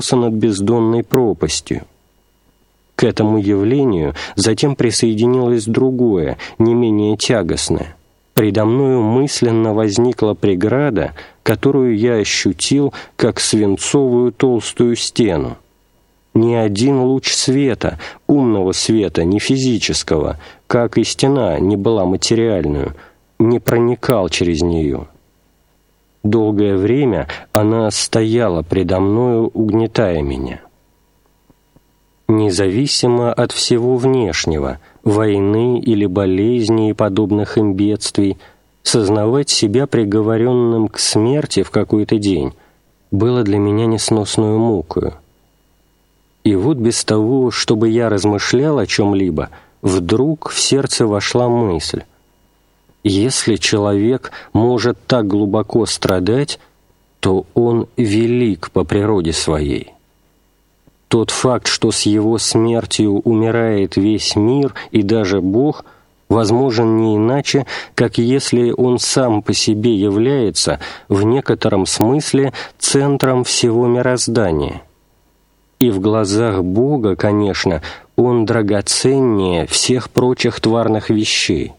над бездонной пропастью. К этому явлению затем присоединилось другое, не менее тягостное. Предо мною мысленно возникла преграда, которую я ощутил как свинцовую толстую стену. Ни один луч света, умного света, не физического, как и стена не была материальную, не проникал через нее. Долгое время она стояла предо мною, угнетая меня. Независимо от всего внешнего, войны или болезней и подобных им бедствий, сознавать себя приговоренным к смерти в какой-то день было для меня несносную мукою. И вот без того, чтобы я размышлял о чем-либо, вдруг в сердце вошла мысль: если человек может так глубоко страдать, то он велик по природе своей. Тот факт, что с его смертью умирает весь мир и даже Бог, возможен не иначе, как если он сам по себе является в некотором смысле центром всего мироздания. И в глазах Бога, конечно, он драгоценнее всех прочих тварных вещей.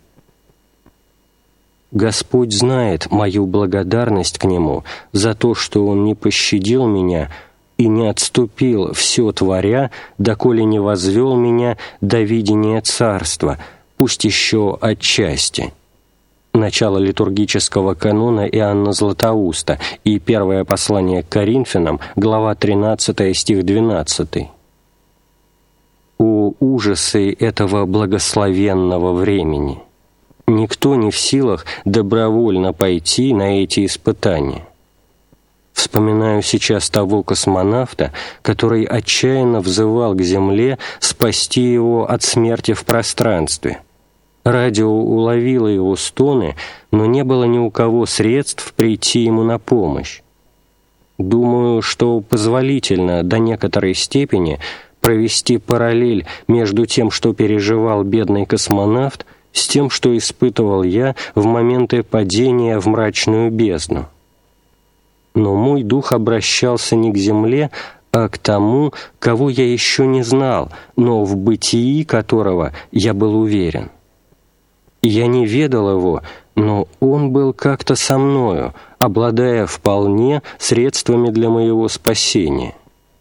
Господь знает мою благодарность к Нему за то, что Он не пощадил меня и не отступил, все творя, доколе не возвел меня до видения Царства, пусть еще отчасти. Начало литургического канона Иоанна Златоуста и первое послание к Коринфянам, глава 13, стих 12. О ужасы этого благословенного времени! Никто не в силах добровольно пойти на эти испытания. Вспоминаю сейчас того космонавта, который отчаянно взывал к Земле спасти его от смерти в пространстве. Радио уловило его стоны, но не было ни у кого средств прийти ему на помощь. Думаю, что позволительно до некоторой степени провести параллель между тем, что переживал бедный космонавт, с тем, что испытывал я в моменты падения в мрачную бездну. Но мой дух обращался не к земле, а к тому, кого я еще не знал, но в бытии которого я был уверен. Я не ведал его, но он был как-то со мною, обладая вполне средствами для моего спасения.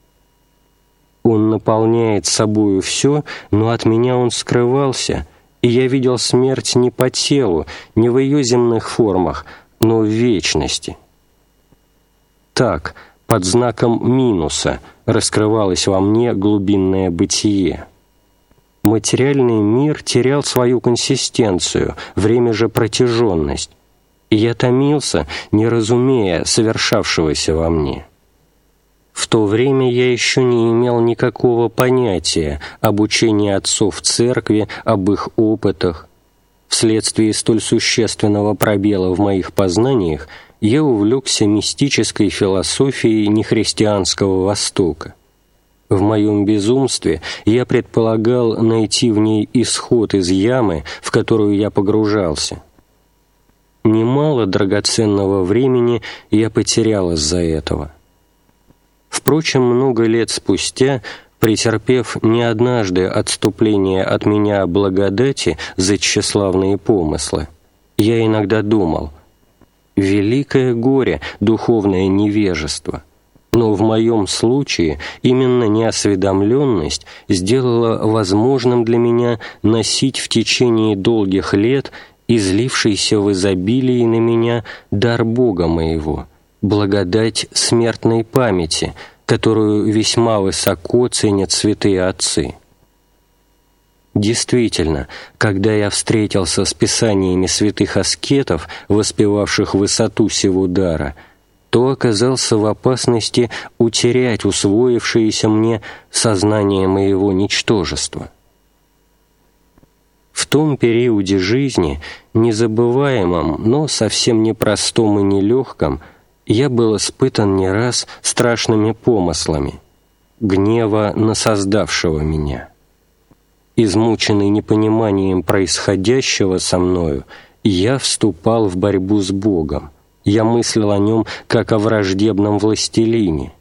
Он наполняет собою все, но от меня он скрывался, и я видел смерть не по телу, не в ее земных формах, но в вечности. Так, под знаком минуса раскрывалось во мне глубинное бытие. Материальный мир терял свою консистенцию, время же протяженность, и я томился, не разумея совершавшегося во мне. В то время я еще не имел никакого понятия об учении отцов Церкви, об их опытах. Вследствие столь существенного пробела в моих познаниях я увлекся мистической философией нехристианского Востока. В моем безумстве я предполагал найти в ней исход из ямы, в которую я погружался. Немало драгоценного времени я потерял из-за этого. Впрочем, много лет спустя, претерпев не однажды отступление от меня благодати за тщеславные помыслы, я иногда думал: великое горе, духовное невежество. Но в моем случае именно неосведомленность сделала возможным для меня носить в течение долгих лет излившийся в изобилии на меня дар Бога моего, благодать смертной памяти, которую весьма высоко ценят святые отцы. Действительно, когда я встретился с писаниями святых аскетов, воспевавших высоту сего дара, то оказался в опасности утерять усвоившееся мне сознание моего ничтожества. В том периоде жизни, незабываемом, но совсем непростом и нелегком, я был испытан не раз страшными помыслами, гнева на создавшего меня. Измученный непониманием происходящего со мною, я вступал в борьбу с Богом. Я мыслил о нем как о враждебном властелине.